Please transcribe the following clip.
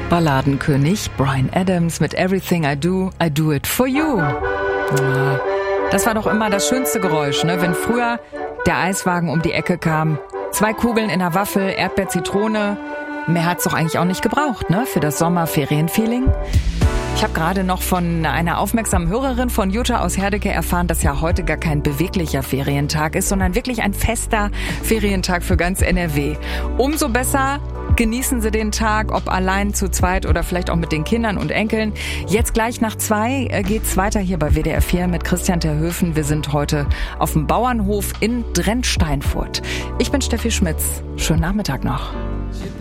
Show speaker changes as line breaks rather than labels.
Balladenkönig Bryan Adams mit Everything I Do It For You. Ja, das war doch immer das schönste Geräusch, ne? Wenn früher der Eiswagen um die Ecke kam. 2 Kugeln in der Waffel, Erdbeer, Zitrone. Mehr hat's doch eigentlich auch nicht gebraucht, ne? Für das Sommerferienfeeling. Ich habe gerade noch von einer aufmerksamen Hörerin von Jutta aus Herdecke erfahren, dass ja heute gar kein beweglicher Ferientag ist, sondern wirklich ein fester Ferientag für ganz NRW. Umso besser genießen Sie den Tag, ob allein, zu zweit oder vielleicht auch mit den Kindern und Enkeln. Jetzt gleich nach 2 geht's weiter hier bei WDR 4 mit Christian Terhöfen. Wir sind heute auf dem Bauernhof in Drentsteinfurt. Ich bin Steffi Schmitz. Schönen Nachmittag noch.